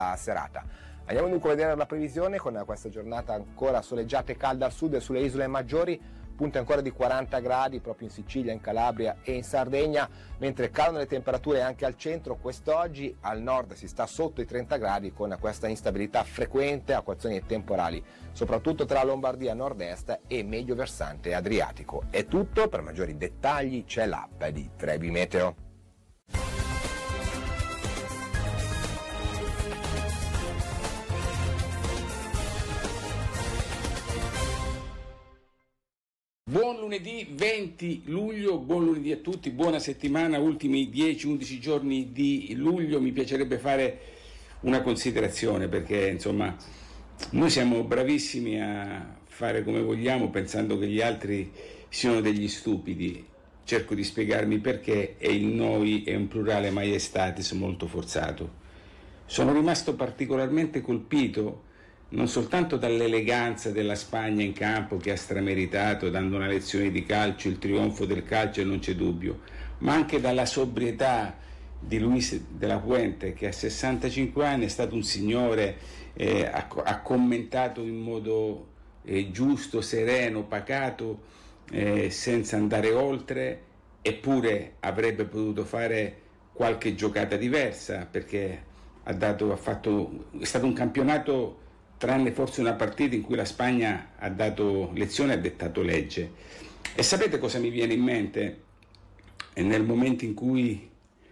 serata. Andiamo dunque a vedere la previsione con questa giornata ancora soleggiata e calda al sud e sulle isole maggiori, punte ancora di 40 gradi proprio in Sicilia, in Calabria e in Sardegna, mentre calano le temperature anche al centro quest'oggi. Al nord si sta sotto i 30 gradi con questa instabilità frequente, acquazzoni e temporali, soprattutto tra Lombardia nord-est e medio versante adriatico. È tutto, per maggiori dettagli c'è l'app di Trebi Meteo. Buon lunedì 20 luglio, buon lunedì a tutti, buona settimana, ultimi 10-11 giorni di luglio. Mi piacerebbe fare una considerazione perché insomma noi siamo bravissimi a fare come vogliamo pensando che gli altri siano degli stupidi. Cerco di spiegarmi perché, e il noi è un plurale maiestatis molto forzato. Sono rimasto particolarmente colpito non soltanto dall'eleganza della Spagna in campo, che ha strameritato dando una lezione di calcio, il trionfo del calcio e non c'è dubbio, ma anche dalla sobrietà di Luis de la Fuente, che a 65 anni è stato un signore, ha commentato in modo giusto, sereno, pacato, senza andare oltre, eppure avrebbe potuto fare qualche giocata diversa, perché è stato un campionato, tranne forse una partita in cui la Spagna ha dato lezione e ha dettato legge. E sapete cosa mi viene in mente? Nel momento in cui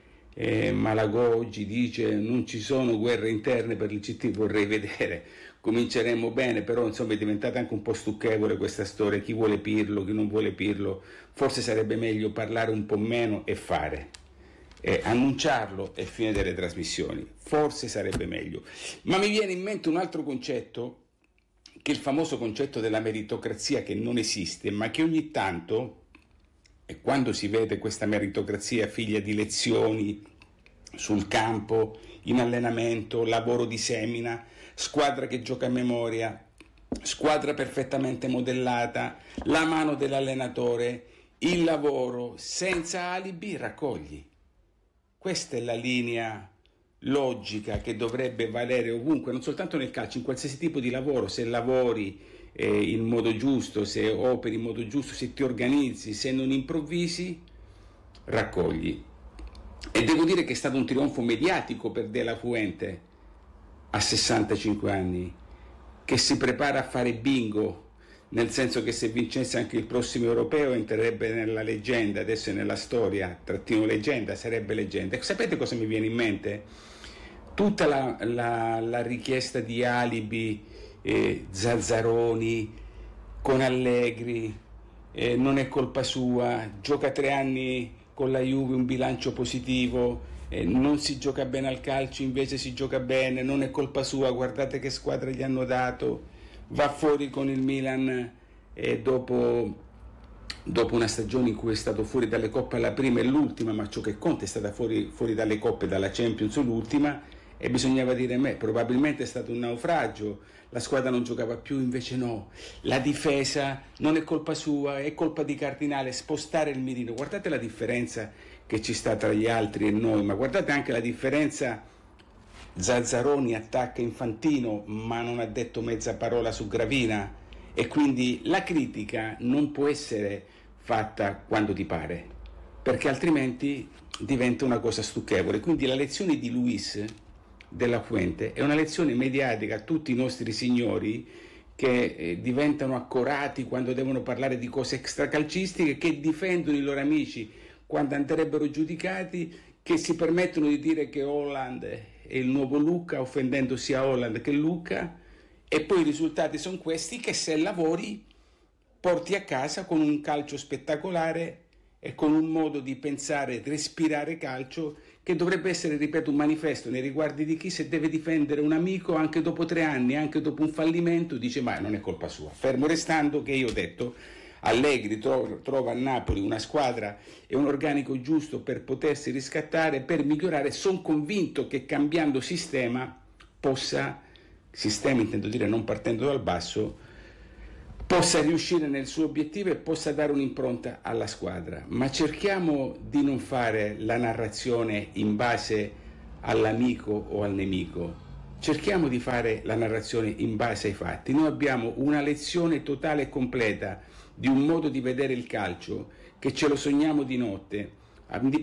Malagò oggi dice non ci sono guerre interne per il CT, vorrei vedere, cominceremo bene, però insomma è diventata anche un po' stucchevole questa storia, chi vuole Pirlo, chi non vuole Pirlo, forse sarebbe meglio parlare un po' meno e fare. Annunciarlo e fine delle trasmissioni, forse sarebbe meglio. Ma mi viene in mente un altro concetto, che è il famoso concetto della meritocrazia, che non esiste, ma che ogni tanto, e quando si vede questa meritocrazia figlia di lezioni sul campo, in allenamento, lavoro di semina, squadra che gioca a memoria, squadra perfettamente modellata, la mano dell'allenatore, il lavoro senza alibi, raccogli. Questa è la linea logica che dovrebbe valere ovunque, non soltanto nel calcio, in qualsiasi tipo di lavoro. Se lavori in modo giusto, se operi in modo giusto, se ti organizzi, se non improvvisi, raccogli. E devo dire che è stato un trionfo mediatico per De La Fuente a 65 anni, che si prepara a fare bingo, nel senso che se vincesse anche il prossimo europeo entrerebbe nella leggenda, adesso è nella storia, trattino leggenda, sarebbe leggenda. E sapete cosa mi viene in mente? Tutta la richiesta di alibi, Zazzaroni con Allegri, non è colpa sua, gioca 3 anni con la Juve, un bilancio positivo, non si gioca bene al calcio, invece si gioca bene, non è colpa sua, guardate che squadra gli hanno dato. Va fuori con il Milan dopo una stagione in cui è stato fuori dalle coppe alla prima e l'ultima, ma ciò che conta è stata fuori dalle coppe, dalla Champions l'ultima, e bisognava dire probabilmente è stato un naufragio, la squadra non giocava più, invece no, la difesa non è colpa sua, è colpa di Cardinale, spostare il mirino. Guardate la differenza che ci sta tra gli altri e noi, ma guardate anche la differenza. Zazzaroni attacca Infantino ma non ha detto mezza parola su Gravina, e quindi la critica non può essere fatta quando ti pare, perché altrimenti diventa una cosa stucchevole. Quindi la lezione di Luis de la Fuente è una lezione mediatica a tutti i nostri signori che diventano accorati quando devono parlare di cose extracalcistiche, che difendono i loro amici quando andrebbero giudicati, che si permettono di dire che Haaland è il nuovo Luca, offendendo sia Haaland che Luca, e poi i risultati sono questi, che se lavori porti a casa con un calcio spettacolare e con un modo di pensare e respirare calcio che dovrebbe essere, ripeto, un manifesto nei riguardi di chi, se deve difendere un amico anche dopo 3 anni, anche dopo un fallimento, dice ma non è colpa sua, fermo restando che io ho detto Allegri trova a Napoli una squadra e un organico giusto per potersi riscattare, per migliorare. Sono convinto che cambiando sistema intendo dire non partendo dal basso, possa riuscire nel suo obiettivo e possa dare un'impronta alla squadra. Ma cerchiamo di non fare la narrazione in base all'amico o al nemico, cerchiamo di fare la narrazione in base ai fatti. Noi abbiamo una lezione totale e completa di un modo di vedere il calcio che ce lo sogniamo di notte,